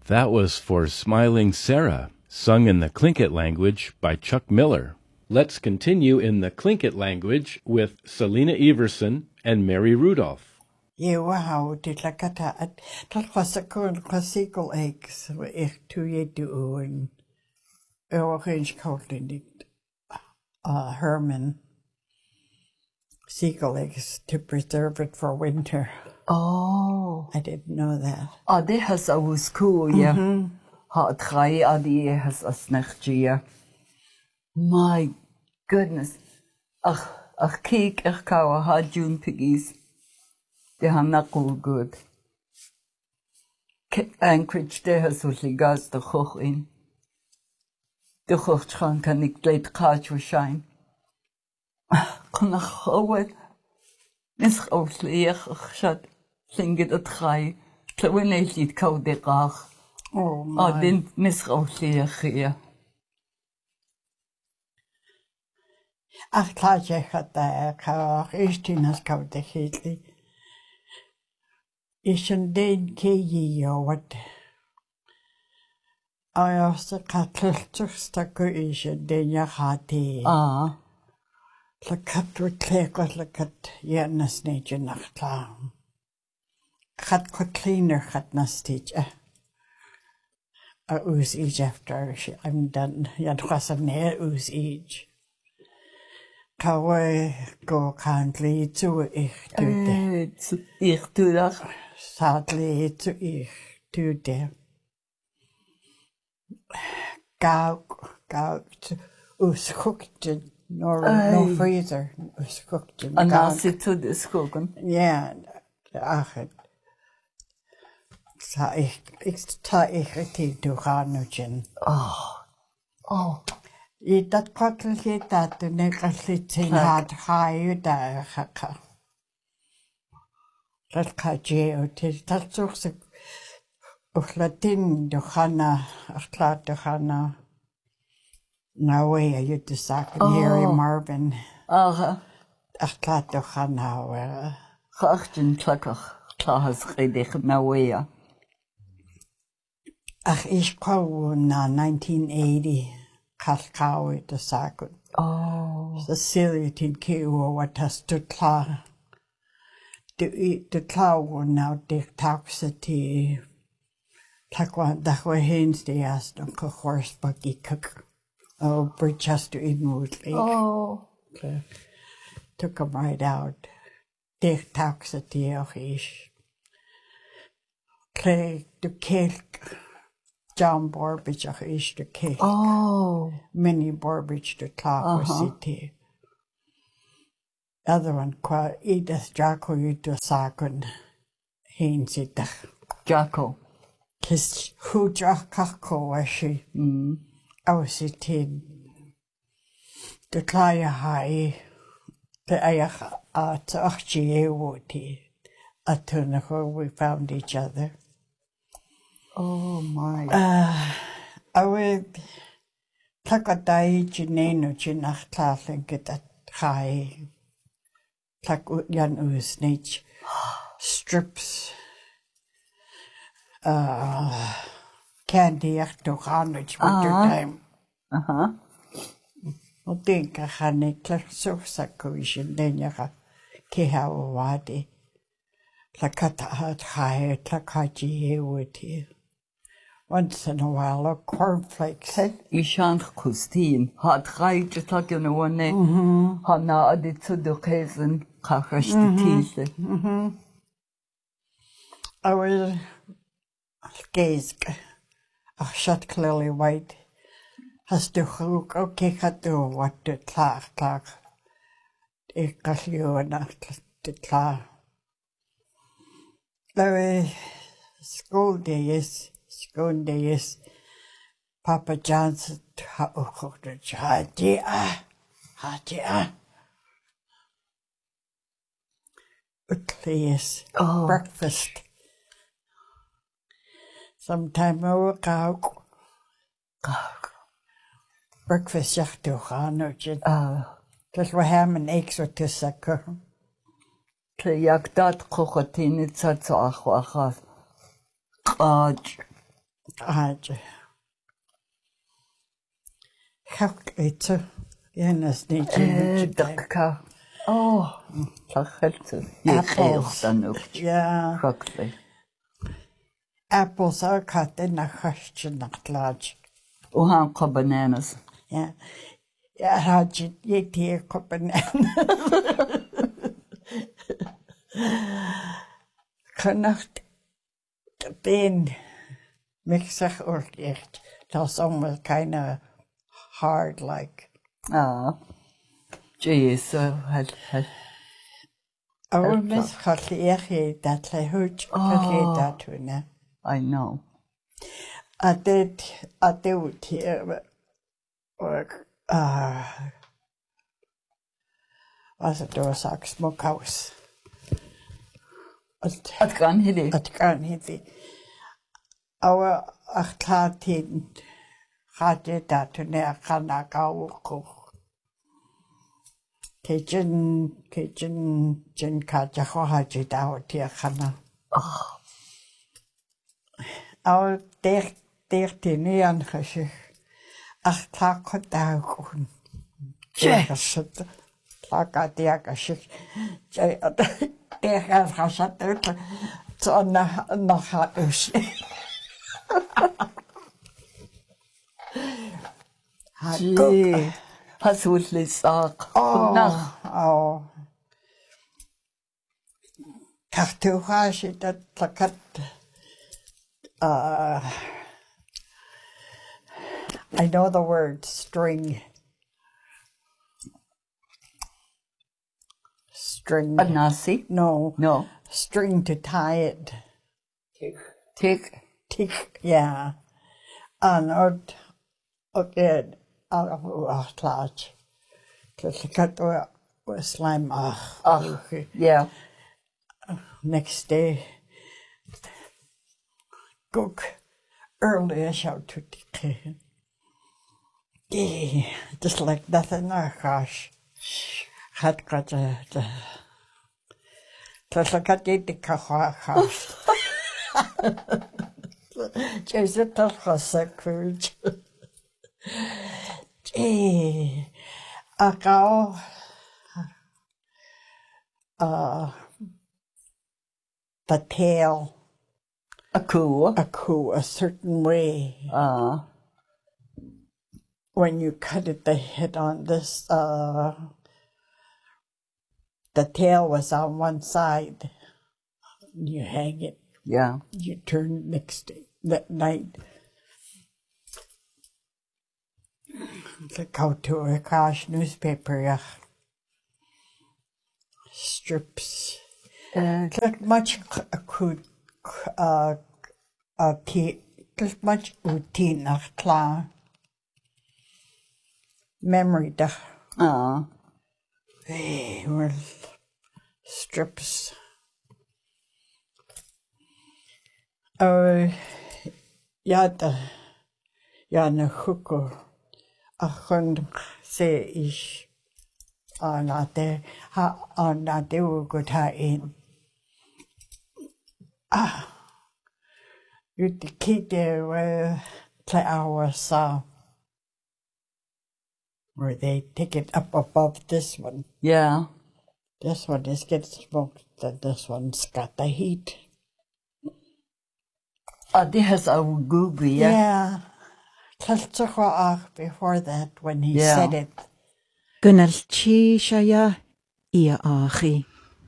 That was For Smiling Sarah, sung in the Tlingit language by Chuck Miller. Let's continue in the Tlingit language with Selena Everson and Mary Rudolph. Wow, dit lakata at talkwasakun classical eggs ich tu ye do in orange coating Herman seagull eggs to preserve it for winter. Oh. I didn't know that. Oh, det has always cool, yeah. Ha drei adi has as next year. My goodness. Ach keek ach kawa ha June piggies. They have not all good. Anchorage they has only gas the hoch in. The hoch kan ik glad catch or shine. Kon ach howe. Nis ausleer shot. Singen dat drei. Klawin is niet koud de graag. Oh my. Oh, den mis ausleer hier. Ach klaar je gaat daar graag. Is die as koud de heetly. Is een deen keje wat. Als de katlstukstakke is een deen je gaat die. Ah. La kat wordt kleekwas la kat je nasneetje nachtla. Kat kot cleaner kat nasneetje. Oes each after I'm done. Jan was a neer oes each. Kawe go can't lead to ich do de. Ich doe dat. Sadly to ich do de. Gau oes cooked no freezer oes cooked. En dan zit to de skogen. Ja, ach. Ta ich richtig durchanutchen. Oh. I dat kotel het dat de negaslitin had haaien daar gekka. Dat gaat je uit. Dat zocht ze op Latin doorgaan, achterlaat doorgaan. Nou, je de zaken Harry Marvin. Achterlaat doorgaan nou. Geachten klakker. Klaas redig nou. Ach, ik kwam na 1980. Kalkawi de zaken. Oh. Cecilia tin keo wat has de klaar. De klauw nou de toxity. Takwa dakwa hens de as dan horse buggy cook. Oh, Bridgester Inwood Lake. Oh. Took him right out. De toxity of ish. Clay de cake. John Borbidge of ish de cake. Oh. Minnie Borbidge de Clark City. Other one qua Edith Jacko de Sakun heen zittig. Jacko. Kis who Jacko was she? I was it in the Klaya High. The Ayach at Achie Woti. At Tunaho we found each other. Oh my. I would take a day Jineno Jinach Tlathling get that high. Like Jan Usnich strips candy to Hanwich winter time. I think I had a clerk so sacovision, then you have Kihawadi. Lakata had high, Takaji would you. Once in a while, a cornflakes. I shan't Christine. Had right to talk in one name. Hana added to the cousin, Kakash the teeth. I was gaze. I shot clearly white. Has to hook, okay, I do what the clock. Ik got you enough to clock. The school days. Papa Johnson, Hadia. Please, breakfast. Sometime I work out. Breakfast, you do, Just we ham and eggs or to sucker. Jak dat kochatin, it's at Achwachas. Aja. Hawk eto. Yanas nature. Dakka. Oh, tacheltu. Apples. Danuk. Yeah. Chocolate. Apples are cut in a question at large. Uhanko bananas. Yeah. Yeah, Hajit, yeti banana. Connacht ben mixach or echt. Das almost kind of hard like. Ah. Jeez, had. Oh, miss Hotlier that I heard that one. I know. I do here work. Was it was a smokehouse. At gan hidi. At Garnity. Our Achlatin had it that to near Kanaka. Kitchen, Jin Kajaho Hajit out here, Hana. Our dear Tinian Hashik. Ach, Tako Dagun. Jackashet. Taka Diakashik. They have Hashat on the Hatush. Gee. Hasutli sak. Oh. Kartuhashi that Takat. I know the word string. String. A nasi? No. No. String to tie it. Tick. Tick, yeah. And okay, large. Because cut was slime. Yeah. Next day, cook early. I shout to the yeah, just like nothing. Oh gosh, had got the. Just like I did the house. Just a tough secret. Gee, I go. The tail. A coup. A certain way. When you cut it, the head on this, the tail was on one side. You hang it. Yeah. You turn next day, that night. Go to a cash newspaper, yeah. Strips. Not much much routine nach klar. Memory da. Hey, well, strips. Ja, na huko. Achon se ich anate ugo ta in. You the kid there where play our saw. Where they take it up above this one. Yeah. This one is getting smoked, then this one's got the heat. This has a gooby, yeah. Yeah. Before that, when he said it. Gynnal chi siaya ia achi.